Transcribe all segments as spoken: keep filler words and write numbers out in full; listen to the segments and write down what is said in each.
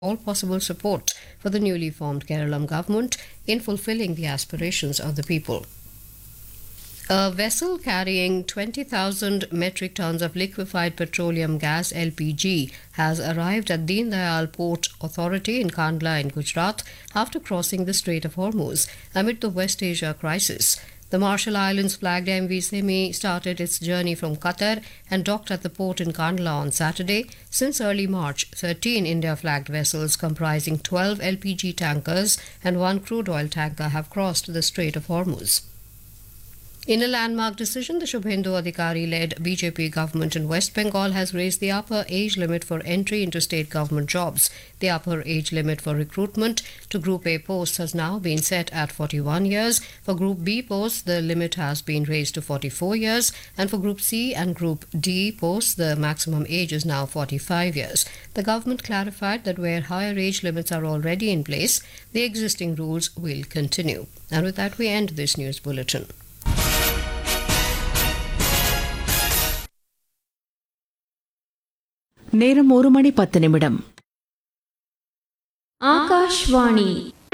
all possible support for the newly formed Keralam government in fulfilling the aspirations of the people. A vessel carrying twenty thousand metric tons of liquefied petroleum gas L P G has arrived at Deen Dayal Port Authority in Kandla in Gujarat after crossing the Strait of Hormuz amid the West Asia crisis. The Marshall Islands flagged M V Semi started its journey from Qatar and docked at the port in Kandla on Saturday. Since early March, thirteen India-flagged vessels comprising twelve L P G tankers and one crude oil tanker have crossed the Strait of Hormuz. In a landmark decision, the Shubhendu Adhikari-led B J P government in West Bengal has raised the upper age limit for entry into state government jobs. The upper age limit for recruitment to Group A posts has now been set at forty-one years. For Group B posts, the limit has been raised to forty-four years. And for Group C and Group D posts, the maximum age is now forty-five years. The government clarified that where higher age limits are already in place, the existing rules will continue. And with that, we end this news bulletin. நேரம் ஒரு மணி பத்து நிமிடம். ஆகாஷ்வாணி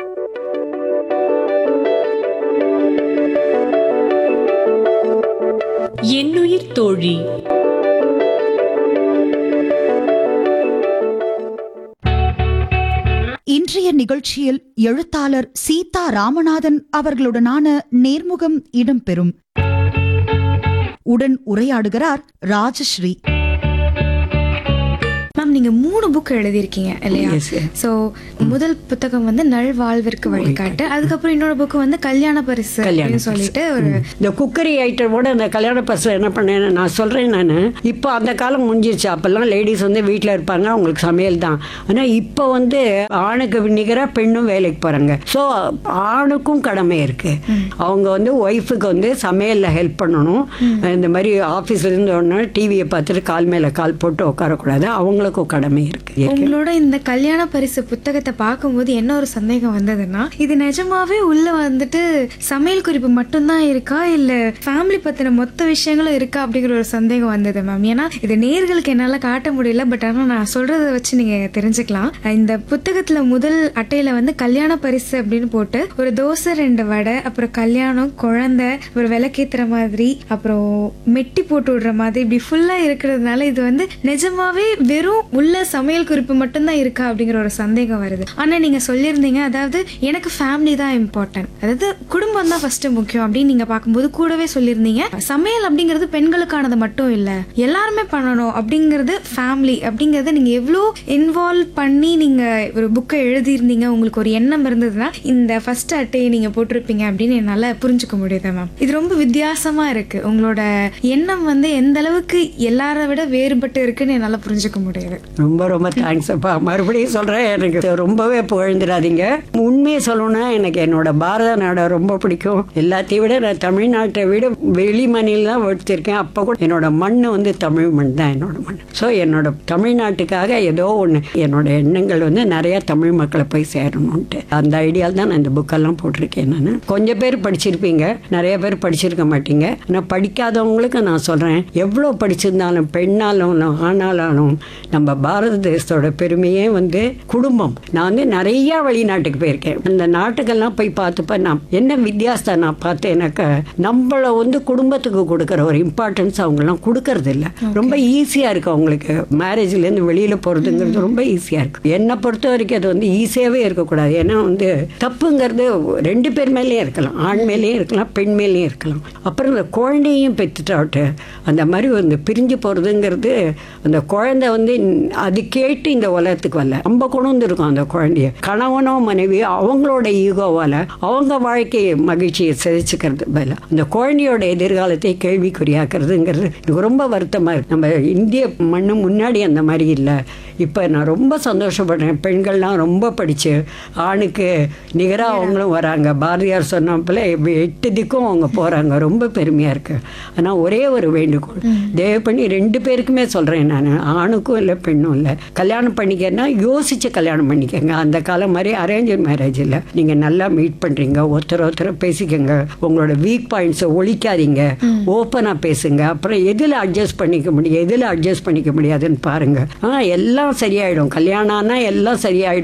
என்னுயிர் தோழி. இன்றைய நிகழ்ச்சியில் எழுத்தாளர் சீதா ராமநாதன் அவர்களுடனான நேர்முகம் இடம்பெறும். உடன் உரையாடுகிறார் ராஜஸ்ரீ. மேம், நீங்க மூணு புக் எழுதியிருக்கீங்க இல்லையா? சோ முதல் புத்தகம் வந்து நல்வாழ்விற்கு வழிகாட்டு, அதுக்கப்புறம் இன்னொரு புக் வந்து கல்யாண பரிசு அப்படின்னு சொல்லிட்டு ஒரு இந்த குக்கரி ஐட்டமோட அந்த கல்யாண பரிசு என்ன பண்ணேன்னு நான் சொல்றேன். நான் இப்போ அந்த காலம் முடிஞ்சிருச்சு. அப்பெல்லாம் லேடிஸ் வந்து வீட்டில் இருப்பாங்க, அவங்களுக்கு சமையல் தான். ஆனால் இப்போ வந்து ஆணுக்கு நிகராக பெண்ணும் வேலைக்கு போறாங்க. ஸோ ஆணுக்கும் கடமை இருக்கு. அவங்க வந்து ஒய்ஃபுக்கு வந்து சமையலில் ஹெல்ப் பண்ணணும். இந்த மாதிரி ஆஃபீஸ்ல இருந்து ஒன்று டிவியை பார்த்துட்டு கால் மேலே கால் போட்டு உட்காரக்கூடாது. அவங்களுக்கும் கடமை இருக்கு. உங்களோட இந்த கல்யாண பரிசு புத்தகத்தை பார்க்கும்போது என்ன ஒரு சந்தேகம் வந்ததுன்னா, இது நிஜமாவே உள்ள வந்துட்டு சமையல் குறிப்பு மட்டும்தான் இருக்கா இல்ல ஃபேமிலி பத்தின மொத்த விஷயங்களும் இருக்கா அப்படிங்கிற ஒரு சந்தேகம் வந்தது மேம். ஏன்னா இது நேர்களுக்கு என்னால காட்ட முடியல, பட் ஆனா நான் சொல்றதை வச்சு நீங்க தெரிஞ்சுக்கலாம். இந்த புத்தகத்துல முதல் அட்டையில வந்து கல்யாண பரிசு அப்படின்னு போட்டு ஒரு தோசை, ரெண்டு வடை, அப்புறம் கல்யாணம், குழந்தை, ஒரு விளக்கேத்துற மாதிரி, அப்புறம் மெட்டி போட்டு விடுற மாதிரி இப்படி ஃபுல்லா இருக்கிறதுனால இது வந்து நிஜமாவே வெறும் உள்ள சமையல் குறிப்பு மட்டும்தான் இருக்கா அப்படிங்கிற ஒரு சந்தேகம் வருது. ஆனா நீங்க சொல்லியிருந்தீங்க, அதாவது எனக்கு ஃபேமிலி தான் இம்பார்ட்டன்ட், அதாவது குடும்பம் தான் ஃபர்ஸ்ட் முக்கியம் அப்படின்னு நீங்க பார்க்கும்போது கூடவே சொல்லியிருந்தீங்க. சமையல் அப்படிங்கிறது பெண்களுக்கானது மட்டும் இல்ல, எல்லாருமே பண்ணணும் அப்படிங்கிறது ஃபேமிலி அப்படிங்கறத நீங்க எவ்வளோ இன்வால்வ் பண்ணி நீங்க ஒரு புக்கை எழுதியிருந்தீங்க. உங்களுக்கு ஒரு எண்ணம் இருந்ததுன்னா இந்த ஃபர்ஸ்ட் அட்டையை நீங்க போட்டிருப்பீங்க அப்படின்னு என்னால புரிஞ்சுக்க முடியுது மேம். இது ரொம்ப வித்தியாசமா இருக்கு. உங்களோட எண்ணம் வந்து எந்த அளவுக்கு எல்லாரை விட வேறுபட்டு இருக்குன்னு என்னால புரிஞ்சுக்க முடியுது. ரொம்ப ரொம்ப தேங்க்ஸ் அப்பா. மறுபடியும் சொல்கிறேன், எனக்கு ரொம்பவே புகழ்ந்துடாதீங்க. உண்மையை சொல்லணும்னா எனக்கு என்னோட பாரத நாடை ரொம்ப பிடிக்கும். எல்லாத்தையும் விட நான் தமிழ்நாட்டை விட வெளி மாநிலம் தான் வச்சிருக்கேன். அப்போ கூட என்னோட மண் வந்து தமிழ் மண் தான் என்னோட மண். ஸோ என்னோட தமிழ்நாட்டுக்காக ஏதோ ஒன்று, என்னோட எண்ணங்கள் வந்து நிறைய தமிழ் மக்களை போய் சேரணும்ட்டு அந்த ஐடியாவில் தான் நான் இந்த புக்கெல்லாம் போட்டிருக்கேன். நான் கொஞ்சம் பேர் படிச்சிருப்பீங்க, நிறைய பேர் படிச்சிருக்க மாட்டீங்க. நான் படிக்காதவங்களுக்கு நான் சொல்கிறேன், எவ்வளோ படிச்சிருந்தாலும் பெண்ணாலும் ஆனாலும் நம்ம பாரத தேசத்தோட பெருமையே வந்து குடும்பம். நான் வந்து நிறைய வெளிநாட்டுக்கு போயிருக்கேன். அந்த நாட்டுக்கெல்லாம் போய் பார்த்துப்ப நான் என்ன வித்தியாசத்தை நான் பார்த்தேன். எனக்கு நம்மள வந்து குடும்பத்துக்கு கொடுக்குற ஒரு இம்பார்ட்டன்ஸ் அவங்கெல்லாம் கொடுக்கறது இல்லை. ரொம்ப ஈஸியாக இருக்கு அவங்களுக்கு. மேரேஜ்லேருந்து வெளியில் போகிறதுங்கிறது ரொம்ப ஈஸியாக இருக்கு. என்னை பொறுத்த வரைக்கும் அது வந்து ஈஸியாகவே இருக்கக்கூடாது. ஏன்னா வந்து தப்புங்கிறது ரெண்டு பேர் மேலேயும் இருக்கலாம், ஆண் மேலேயும் இருக்கலாம், பெண் மேலேயும் இருக்கலாம். அப்புறம் இந்த குழந்தையும் பெற்றுட்டாட்டு அந்த மாதிரி வந்து பிரிஞ்சு போகிறதுங்கிறது, அந்த குழந்தை வந்து அது கேட்டு இந்த உலகத்துக்கு வரல, நம்ம கொண்டு வந்து இருக்கோம் அந்த குழந்தைய. கணவனோ மனைவி அவங்களோட ஈகோவால அவங்க வாழ்க்கையை மகிழ்ச்சியை சிதைச்சுக்கிறது பதில் அந்த குழந்தையோட எதிர்காலத்தை கேள்விக்குறியாக்குறதுங்கிறது எனக்கு ரொம்ப வருத்தமா இருக்கு. நம்ம இந்திய மண்ணு முன்னாடி அந்த மாதிரி இல்லை. இப்போ நான் ரொம்ப சந்தோஷப்படுறேன். பெண்கள்லாம் ரொம்ப படிச்சு ஆணுக்கு நிகராக அவங்களும் வராங்க. பாரதியார் சொன்னப்பல எட்டு திக்கும் அவங்க போறாங்க. ரொம்ப பெருமையா இருக்கு. ஆனால் ஒரே ஒரு வேண்டுகோள், தயவு பண்ணி ரெண்டு பேருக்குமே சொல்றேன், நான் ஆணுக்கும் இல்லை பெண்ணும் இல்லை, கல்யாணம் பண்ணிக்கன்னா யோசிச்சு கல்யாணம் பண்ணிக்கங்க. அந்த காலம் மாதிரி அரேஞ்ச் மேரேஜ் இல்லை. நீங்க நல்லா மீட் பண்றீங்க, ஒருத்தர் ஒருத்தர் பேசிக்கங்க, உங்களோட வீக் பாயிண்ட்ஸை ஒழிக்காதீங்க, ஓப்பனா பேசுங்க. அப்புறம் எதுல அட்ஜஸ்ட் பண்ணிக்க முடியும், எதுல அட்ஜஸ்ட் பண்ணிக்க முடியாதுன்னு பாருங்க. ஆ எல்லாம் சரியாயிடும். கல்யாணம்னா எல்லாம் சரியாயிடும்.